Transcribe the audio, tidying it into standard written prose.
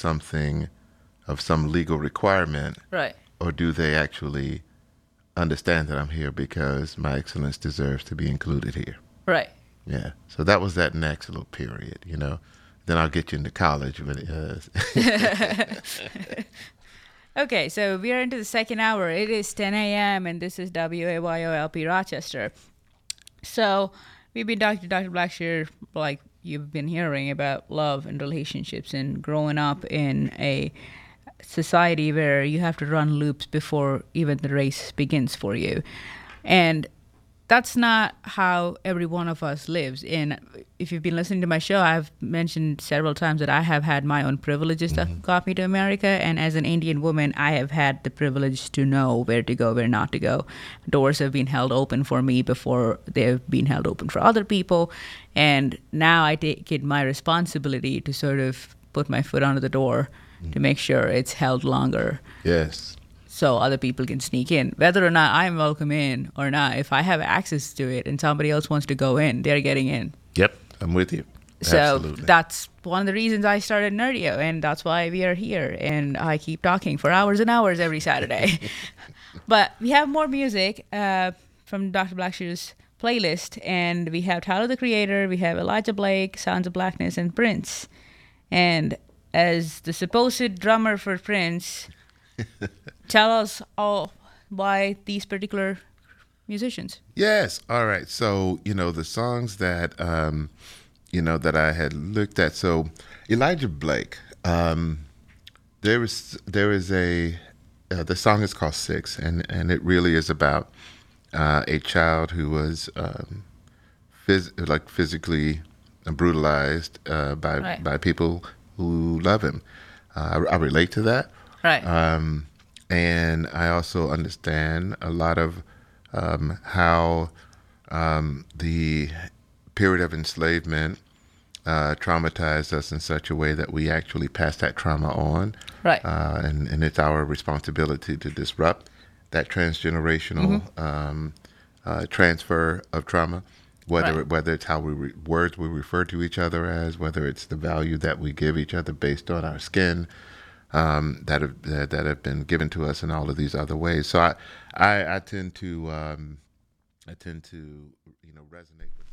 something, of some legal requirement, Right. or do they actually understand that I'm here because my excellence deserves to be included here? Right. Yeah. So that was that next little period, you know. Then I'll get you into college. But, Okay, so we are into the second hour. It is 10 a.m. and this is WAYOLP Rochester. So we've been talking to Dr. Blackshear, like you've been hearing, about love and relationships and growing up in a society where you have to run loops before even the race begins for you. And that's not how every one of us lives. And if you've been listening to my show, I've mentioned several times that I have had my own privileges that got me to America. And as an Indian woman, I have had the privilege to know where to go, where not to go. Doors have been held open for me before they've been held open for other people. And now I take it my responsibility to sort of put my foot under the door to make sure it's held longer. yes. So other people can sneak in. Whether or not I'm welcome in or not, if I have access to it and somebody else wants to go in, they're getting in. Yep. I'm with you. So Absolutely. that's one of the reasons I started Nerdio, and that's why we are here. And I keep talking for hours and hours every Saturday. But we have more music from Dr. Blackshear's playlist, and we have Tyler, the Creator, we have Elijah Blake, Sounds of Blackness, and Prince. And as the supposed drummer for Prince, tell us all why these particular musicians. Yes. All right. So, the songs that, that I had looked at. So Elijah Blake, there is the song is called Six, and it really is about a child who was physically brutalized by people who love him. I relate to that. Right. And I also understand a lot of how the period of enslavement traumatized us in such a way that we actually pass that trauma on. Right. And it's our responsibility to disrupt that transgenerational transfer of trauma, whether it's how words we refer to each other as, whether it's the value that we give each other based on our skin, that have been given to us in all of these other ways. So I tend to resonate with